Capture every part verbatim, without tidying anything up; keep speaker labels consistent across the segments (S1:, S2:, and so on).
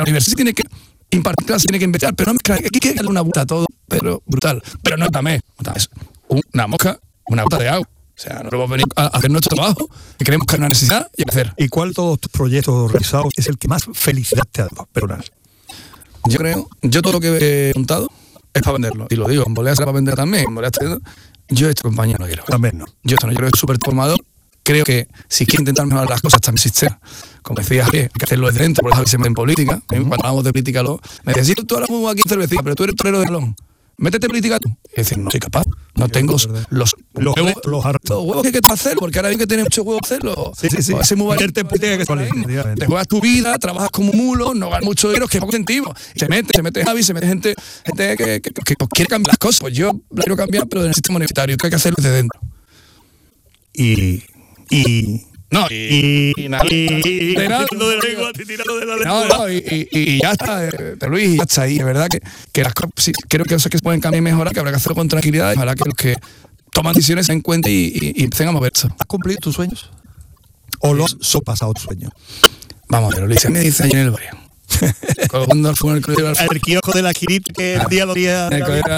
S1: universidad tiene que impartir clases, tiene que investigar, pero no me aquí que darle una vuelta a todo, pero brutal. Pero no también, es una mosca, una gota de agua. O sea, no vamos a venir a hacer nuestro trabajo, que creemos que es una necesidad y hacer.
S2: ¿Y cuál de todos tus proyectos realizados es el que más felicidad te ha dado? Personal.
S1: Yo creo, yo todo lo que he montado es para venderlo. Y lo digo, en Bolea será para vender también. En Bolea está, yo esta compañía no quiero.
S2: También no.
S1: Yo esto no, yo creo que es súper formador. Creo que si quiere intentar mejorar las cosas también existe. Como decías, hay que hacerlo desde dentro, por eso se mete en política. Cuando hablamos de política, lo, me decías, sí, tú ahora muy aquí cervecilla, pero tú eres torero de balón. Métete en política tú. Y decir, no soy capaz. No tengo los, los,
S2: los, huevos, los,
S1: los huevos que hay que hacerlo, porque ahora hay que tener muchos huevos hacerlo.
S2: Sí, sí, sí.
S1: O ese muy
S2: Meterte en política que
S1: te, te juegas tu vida, trabajas como mulo, no ganas mucho dinero, que es poco incentivo. Se mete, se mete Javi, se mete gente, gente que, que, que, que quiere cambiar las cosas. Pues yo la quiero cambiar, pero en el sistema universitario, que hay que hacerlo desde dentro.
S2: Y. y
S1: No, y, y, y nada.
S2: Y,
S1: de nada.
S2: De lengua, tirando de la lengua.
S1: No, no, y, y, y ya está, eh, Luis, y ya está ahí. Es verdad que, que las cosas, sí, creo que eso que se pueden cambiar y mejorar, que habrá que hacerlo con tranquilidad. Y ojalá que los que toman decisiones se den cuenta y, y, y empiecen a moverse.
S2: ¿Has cumplido tus sueños? ¿O los has pasado tus sueños?
S1: Vamos a ver, Luis, me dice ahí en el barrio. Cuando fue en el colegio
S2: el kiosco de la Quirita que el día lo día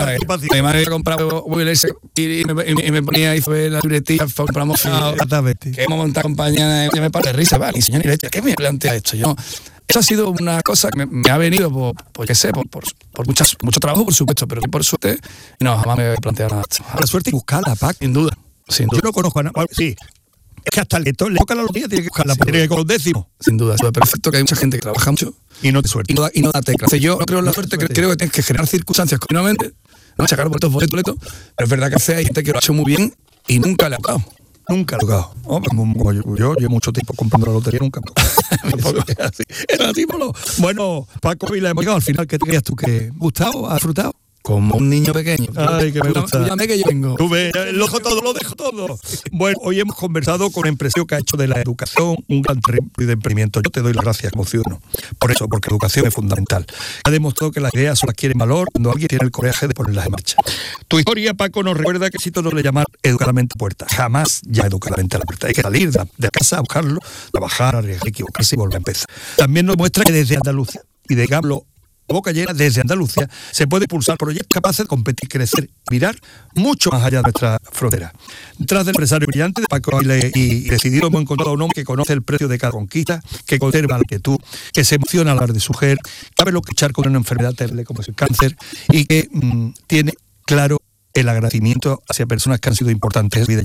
S1: mi madre había comprado Wheelers y, y, me, y me ponía ahí fue la libretilla, compramos
S2: ah,
S1: que hemos montado compañía, me parece de risa, vale, señor Iretia, ¿qué me plantea esto? Yo, eso ha sido una cosa que me, me ha venido por, por qué sé, por, por, por muchas, mucho trabajo, por supuesto, pero por suerte, no, jamás me he planteado nada.
S2: La suerte y buscarla, Pac.
S1: Sin duda, sin duda.
S2: Yo no conozco a nadie, sí. Es que hasta el lector le toca la lotería, tiene que buscarla, tiene que con los décimos.
S1: Sin duda, es perfecto que hay mucha gente que trabaja mucho
S2: y no te suerte.
S1: Y no da, y no da tecla. O sea, yo no creo en la suerte, creo, creo que tienes que generar circunstancias continuamente, no sacar boletos, boletos, boletos, pero es verdad que hay gente que lo ha hecho muy bien y nunca le ha tocado.
S2: Nunca le ha tocado. Oh, como, como yo, yo llevo mucho tiempo comprando la lotería, nunca. Era así, era así, bolo. Bueno, Paco, y le hemos llegado al final. ¿Qué te creías tú? ¿Que gustado? ¿Has disfrutado?
S1: Como un niño pequeño.
S2: Ay, que me gusta.
S1: Dígame que yo vengo.
S2: Tú ves, lo dejo todo, lo dejo todo. Bueno, hoy hemos conversado con un empresario que ha hecho de la educación un gran ejemplo de emprendimiento. Yo te doy las gracias como ciudadano. Por eso, porque la educación es fundamental. Ha demostrado que las ideas solo adquieren valor cuando alguien tiene el coraje de ponerlas en marcha. Tu historia, Paco, nos recuerda que el éxito no le llamar educadamente a puerta. Jamás ya educadamente a la puerta. Hay que salir de, de casa a buscarlo, trabajar, arriesgar, equivocarse y volver a empezar. También nos muestra que desde Andalucía y de Gablo boca llena, desde Andalucía, se puede impulsar proyectos capaces de competir, crecer y mirar mucho más allá de nuestra frontera. Tras del empresario brillante de Paco Aguilé y decidido, hemos encontrado a un hombre que conoce el precio de cada conquista, que conserva la quietud, que se emociona al hablar de su mujer, que sabe lo que luchar con una enfermedad terrible como es el cáncer y que mmm, tiene claro el agradecimiento hacia personas que han sido importantes en su vida.